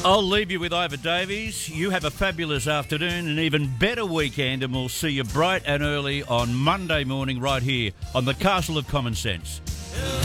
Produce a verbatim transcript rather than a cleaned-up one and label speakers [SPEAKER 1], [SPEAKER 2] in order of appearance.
[SPEAKER 1] I'll leave you with Ivor Davies. You have a fabulous afternoon, an even better weekend, and we'll see you bright and early on Monday morning right here on the Castle of Common Sense.